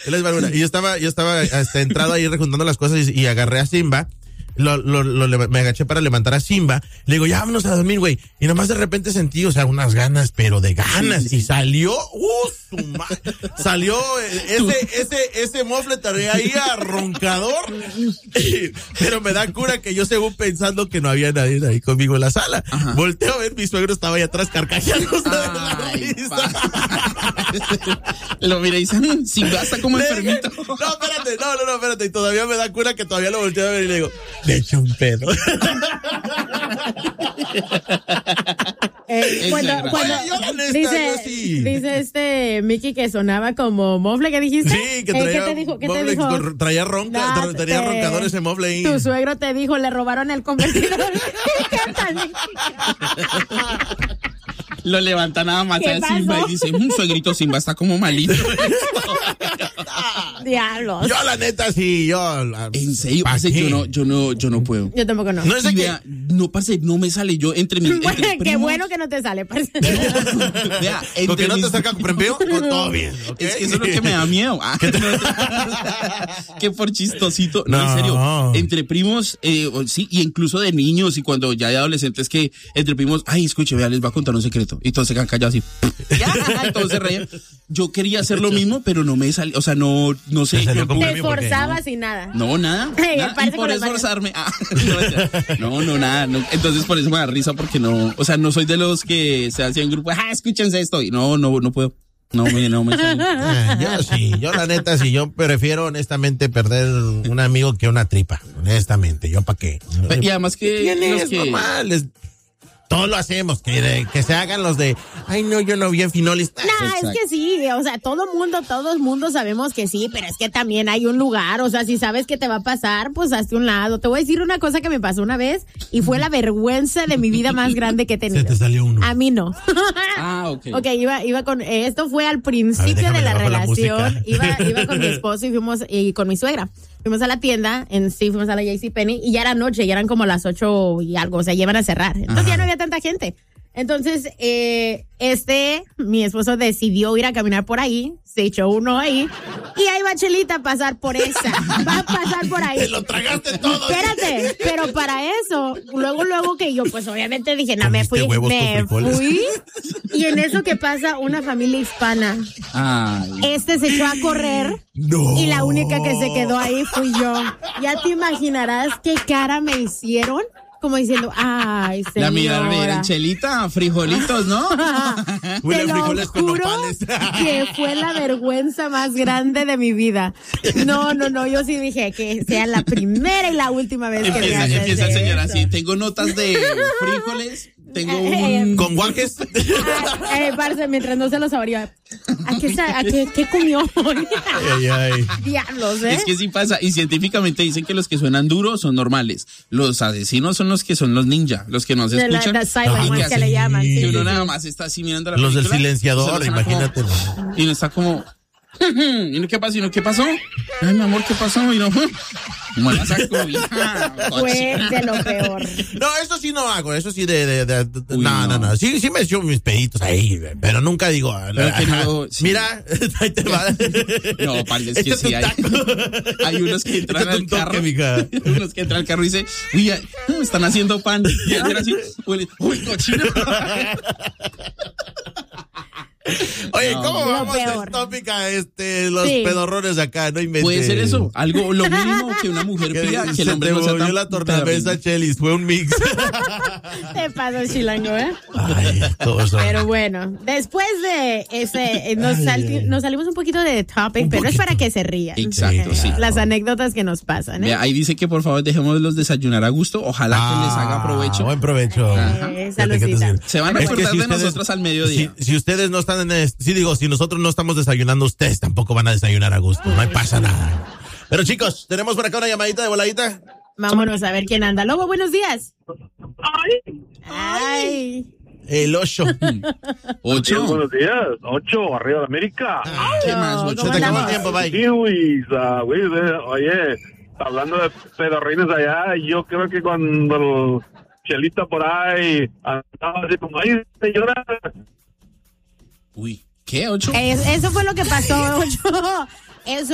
Y yo estaba entrado ahí rejuntando las cosas y agarré a Simba. Me agaché para levantar a Simba. Le digo, ya vámonos a dormir, güey. Y nomás de repente sentí, o sea, unas ganas, pero de ganas. Y salió, salió ese mofle tarea ahí a roncador. Pero me da cura que yo según pensando que no había nadie ahí conmigo en la sala. Ajá. Volteo a ver, mi suegro estaba ahí atrás carcajeándose de la risa. Lo miré y dice, Simba está como enfermito. No, espérate. Y todavía me da cura que todavía lo volteo a ver y le digo, le echo un pedo. Dice Mickey que sonaba como mofle, ¿qué dijiste? Sí, que traía, ¿qué te dijo? Traía roncador ese mofle ahí. Tu suegro te dijo, le robaron el convertidor. ¿Qué tal? Lo levanta nada más a Simba y dice, suegrito, Simba está como malito. Diablos. Yo la neta sí, en serio, yo no puedo. Yo tampoco no. No es de que parce, no me sale yo entre mis qué bueno que no te sale, parce. Vea, porque no te saca prempeo, todo bien, ¿okay? Es que eso es lo que me da miedo. Que por chistosito, no, en serio, entre primos, sí, y incluso de niños y cuando ya hay adolescentes que entre primos, ay, escuche, vea, les voy a contar un secreto. Y todos se quedan callados así. Todos se reían. Yo quería hacer lo mismo, pero no me salió, o sea, no sé. Te esforzabas y nada. No, nada. Y por esforzarme. No, nada. No. Entonces por eso me da risa porque no, o sea, no soy de los que se hacían grupo, escúchense esto. Y no puedo. No me sale. Yo la neta sí, yo prefiero honestamente perder un amigo que una tripa. Honestamente, ¿yo para qué? Y además que los que normal, todos lo hacemos, que se hagan los de, ay no, yo no bien finolis. No, es que sí, o sea, todo el mundo sabemos que sí, pero es que también hay un lugar, o sea, si sabes que te va a pasar, pues hazte un lado. Te voy a decir una cosa que me pasó una vez y fue la vergüenza de mi vida más grande que he tenido. Se te salió uno. A mí no. Ok. Ok, iba con, esto fue al principio de la relación, iba con mi esposo y con mi suegra. Fuimos a la tienda, fuimos a la JCPenney y ya era noche, ya eran como las 8 y algo, o sea, ya iban a cerrar. Entonces ya no había tanta gente. Entonces, mi esposo decidió ir a caminar por ahí, se echó uno ahí, y ahí va Chelita a pasar por esa. Va a pasar por ahí. Te lo tragaste todo. Espérate, pero para eso, luego que yo, pues obviamente dije, no, me fui. Y en eso que pasa, una familia hispana. Ay. Se echó a correr. No. Y la única que se quedó ahí fui yo. Ya te imaginarás qué cara me hicieron. Como diciendo, ay, señora. La mirada, Chelita, frijolitos, ¿no? Te lo juro que fue la vergüenza más grande de mi vida. No, yo sí dije que sea la primera y la última vez que me haces Empieza el señor eso. así, tengo notas de frijoles, tengo un... ¿Con guajes? Parce, mientras no se lo saboreaba. ¿Qué comió hoy? Ay. Diablos, Es que sí pasa, y científicamente dicen que los que suenan duros son normales. Los asesinos son los que son los ninja, los que no se escuchan. The silent ones que le llaman. Y uno nada más está así mirando la los película. Del silenciador, imagínate. Y uno está como... ¿Y no qué pasó? ¿Y no qué pasó? Ay, mi amor, ¿qué pasó? Y no... Buena sacudida. Fue de lo peor. No, eso sí no hago, eso sí no. Sí me echo mis peditos ahí, pero nunca digo, sí. Mira, ahí te va. No, parece que sí hay unos que entran al carro. Unos que entran al carro y dicen, uy, están haciendo pan. Y hacen así, uy, cochino. Oye, ¿cómo vamos de tópica los pedorrones acá? No inventes. Puede ser eso, algo, lo mínimo que una mujer pida, que el hombre no sea tan... la tornavesa, Chelis, fue un mix. Te pasó, chilango, Ay, pero bueno, después de ese, nos salimos un poquito de topic, pero es para que se rían. Exacto, sí. Las anécdotas que nos pasan, Ahí dice que por favor dejemos los desayunar a gusto, ojalá que les haga provecho. Buen provecho. Saludcita. Se van a acordar de nosotros al mediodía. Si ustedes no están si nosotros no estamos desayunando, ustedes tampoco van a desayunar a gusto, no pasa nada. Pero chicos, tenemos por acá una llamadita de voladita. Vámonos a ver quién anda. Lobo, buenos días. Ay. El 8. 8. Buenos días. 8, arriba de América. ¿Qué más? 8. Se te acabó el tiempo, bye. Sí, oye, hablando de pedorrines allá, yo creo que cuando Chelita por ahí andaba así como, ay, señora. Uy, ¿qué? 8. Eso fue lo que pasó, 8. Eso